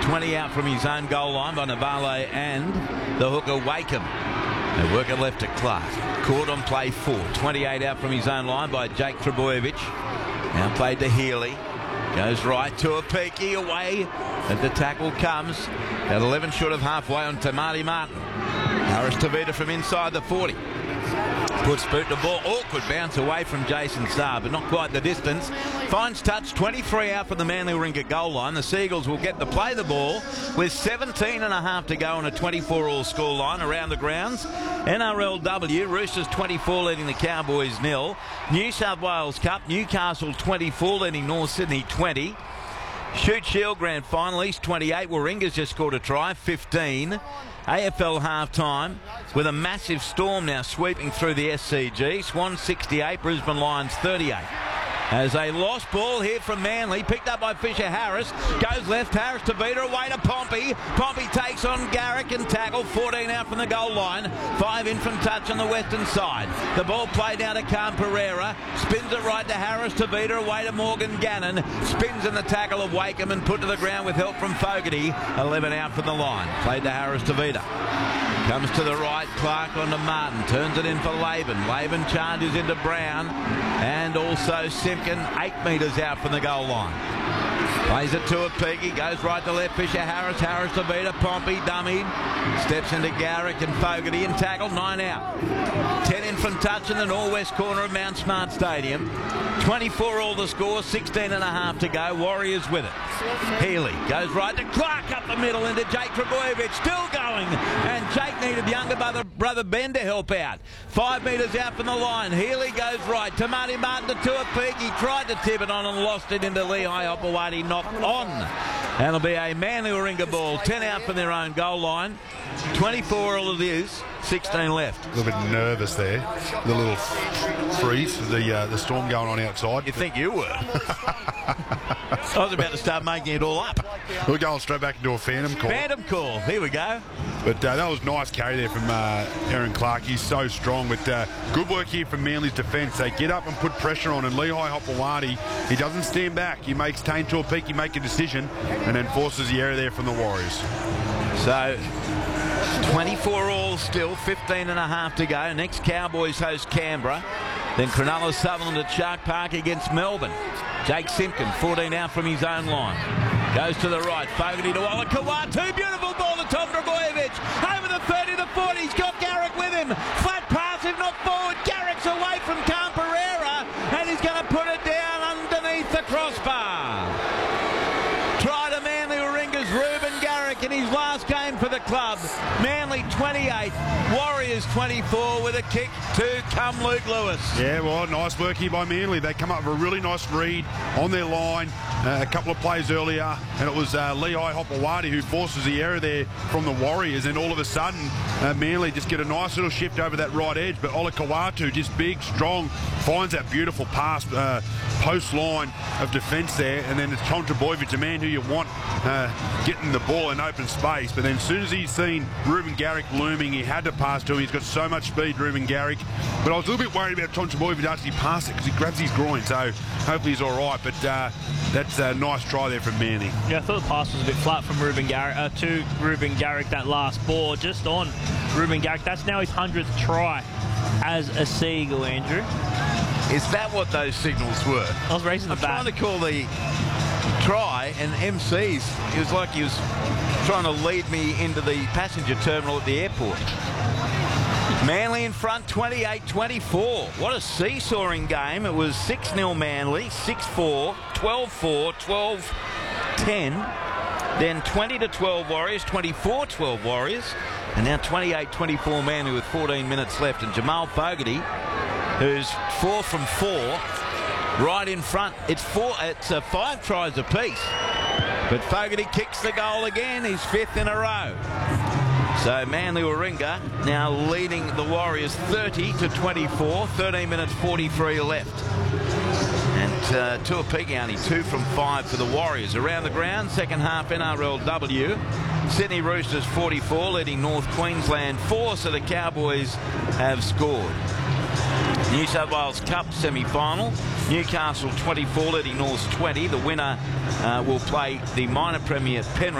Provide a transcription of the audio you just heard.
20 out from his own goal line by Navale and the hooker Wakeham. They work it left to Clark. Caught on play 4. 28 out from his own line by Jake Trebojevic. Now played to Healy. Goes right to a peaky away. And the tackle comes. At 11 short of halfway on Tamati Martin. Harris Tavita from inside the 40. Puts boot the ball. Awkward bounce away from Jason Starr, but not quite the distance. Finds touch. 23 out from the Manly Warringah goal line. The Seagulls will get to play the ball with 17 and a half to go on a 24-all score line around the grounds. NRLW, Roosters 24 leading the Cowboys 0. New South Wales Cup, Newcastle 24 leading North Sydney 20. Shute Shield Grand Final, East 28. Warringah's just scored a try, 15. AFL half-time with a massive storm now sweeping through the SCG. Swans 68, Brisbane Lions 38. As a lost ball here from Manly, picked up by Fisher Harris, goes left, Harris Tavita away to Pompey. Pompey takes on Garrick and tackle, 14 out from the goal line, 5 in from touch on the western side. The ball played down to Khan Pereira, spins it right to Harris Tavita, away to Morgan Gannon, spins in the tackle of Wakeham and put to the ground with help from Fogarty, 11 out from the line, played to Harris Tavita. Comes to the right, Clark onto Martin, turns it in for Laban. Laban charges into Brown and also Simpkin, 8 metres out from the goal line. Plays it to a peaky, goes right to left, Fisher Harris, Harris Tavita, Pompey, dummied, steps into Garrick and Fogarty and tackle, 9 out. 10 in from touch in the northwest corner of Mount Smart Stadium. 24 all the score, 16 and a half to go, Warriors with it. Healy goes right to Clark up the middle into Jake Trebojevic, still going, and Jake needed younger brother Ben to help out. 5 metres out from the line, Healy goes right, Tamati Martin to Tuapik, he tried to tip it on and lost it into Lehigh Opawati, knocked on. And it'll be a Manly Warringah ball, 10 out from their own goal line, 24 all it is, 16 left. A little bit nervous there, the little freeze, the storm going on outside. You think you were? I was about to start making it all up. We're going straight back into a phantom call. Phantom call, here we go. But that was a nice carry there from Aaron Clark. He's so strong. But good work here from Manly's defence. They get up and put pressure on, and Lehigh Hopewadi, he doesn't stand back. He makes Tane Tuapik, he make a decision, and then forces the error there from the Warriors. So 24 all still, 15 and a half to go. Next Cowboys host Canberra. Then Cronulla Sutherland at Shark Park against Melbourne. Jake Simpkin, 14 out from his own line. Goes to the right, Fogarty to Olakawatu. Beautiful ball to Tom Trebojevic. Over the 30 to 40, he's got Garrick with him. Flat pass, if not forward. Garrick's away from Khan Pereira, and he's going to put it down underneath the crossbar. Try to Manly Warringah's Reuben Garrick in his last game for the club. Manly 28, Warriors 24 with a kick to come Luke Lewis. Yeah, well, nice work here by Manly. They come up with a really nice read on their line a couple of plays earlier, and it was Lehigh Hopewadi who forces the error there from the Warriors, and all of a sudden Manly just get a nice little shift over that right edge, but Olakawatu, just big, strong, finds that beautiful pass post line of defence there, and then it's Tom Trebojevic, a man who you want getting the ball in open space, but then as soon as he's seen Reuben Garrick looming, he had to pass to him. He's got so much speed, Reuben Garrick, but I was a little bit worried about Tom Trebojevic actually pass it because he grabs his groin, so hopefully he's all right, but that's a nice try there from Manly. Yeah, I thought the pass was a bit flat from Reuben Garrick to Reuben Garrick, that last ball just on Reuben Garrick. That's now his 100th try as a Seagull, Andrew. Is that what those signals were? I was raising the bat. I'm trying to call the try, and MC's, it was like he was trying to lead me into the passenger terminal at the airport. Manly in front, 28-24. What a seesawing game. It was 6-0 Manly, 6-4, 12-4, 12-10. Then 20-12 Warriors, 24-12 Warriors. And now 28-24 Manly with 14 minutes left. And Jamal Fogarty, who's 4 from 4, right in front. It's 5 tries apiece. But Fogarty kicks the goal again, his 5th in a row. So Manly Warringah now leading the Warriors 30-24, 13 minutes 43 left. And Tuapiki only 2 from 5 for the Warriors. Around the ground, second half NRLW. Sydney Roosters 44, leading North Queensland 4, so the Cowboys have scored. New South Wales Cup semi-final. Newcastle 24, leading North 20. The winner will play the minor premier Penrith.